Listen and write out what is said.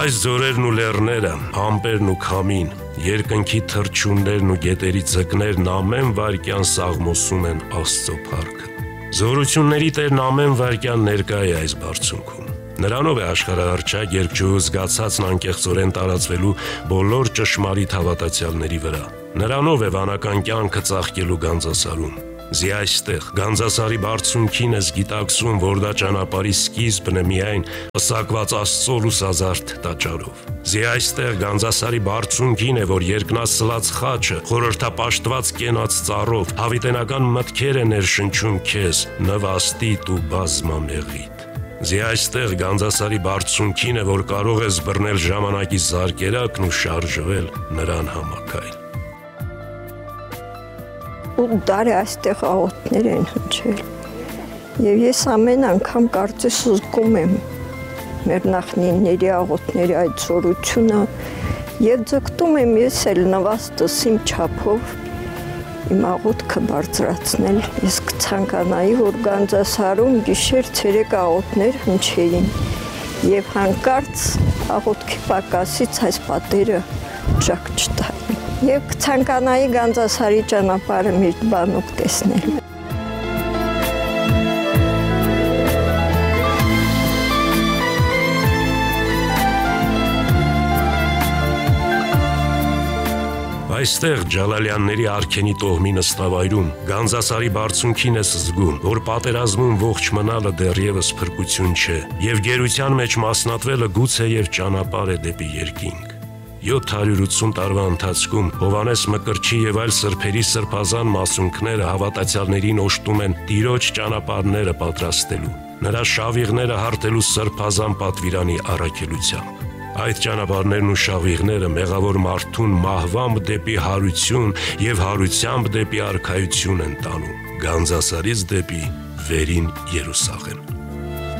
Այս ձորերն ու լեռները, ամպերն ու քամին, երկնքի թռչուններն ու գետերի ձկներն ամեն վայրկյան սաղմոսում են Աստծո փառքը։ Զորությունների Տերն ամեն վայրկյան ներկա է այս բարձունքում։ Նրանով է աշխարհահռչակ երկչուհու զգացածն անկեղծորեն տարածվելու բոլոր ճշմարիտ հավատացյալների վրա։ Նրանով է վանական կյանքը ծաղկելու Գանձասարում։ Զի այստեղ Գանձասարի բարձունքին ես գիտակցում, որ դա ճանապարհի սկիզբն է միայն պսակված Աստծո լուսազարդ տաճարով։ Զի այստեղ Գանձասարի բարձունքին է, որ երկնասլաց խաչը խորհրդապաշտված կենաց ծառով հավիտենական մտքեր է ներշնչում քեզ նվաստիտ ու բազմամեղիտ։ Զի այստեղ Գանձասարի բարձունքին է, որ կարող ես բռնել ժամանակի զարկերակն ու շարժվել նրան համակայլ։ Ու դարի այստեղ աղոթներ են հնչել։ Եվ ես ամեն անգամ կարծես զգում եմ մեր նախնիների աղոթների այդ զորությունը եւ ձգտում եմ ես էլ նվաստս իմ չափով իմ աղոթքը բարձրացնել։ Ես կցանկանայի, որ Գանձասարում գիշեր ցերեկ աղոթներ հնչեին եւ հանկարծ աղոթքի պակասից այս պատերը ճակ չտային։ Եվ կցանկանայի Գանձասարի ճանապարհը միշտ բանուկ տեսնել։ Այստեղ Ջալալյանների արքենի տոհմի նստավայրում Գանձասարի բարձունքին ես զգում, որ պատերազմում ողջ մնալը դեռևս փրկություն չէ, եւ գերության մեջ մասնատվելը գուցե եւ ճանապարհ է դեպի երկինք։ 780 տարվա ընթացքում Հովհաննես Մկրտչի եւ այլ սրբերի սրբազան մասունքները հավատացյալներին օժտում են Տիրոջ ճանապարհները պատրաստելու, նրա շավիղները հարթելու սրբազան պատվիրանի առաքելությամբ։ Այդ ճանապարհներն ու շավիղները մեղավոր մարդուն մահվամբ դեպի հարություն եւ հարությամբ դեպի արքայություն են տանում, Գանձասարից դեպի վերին Երուսաղեմ։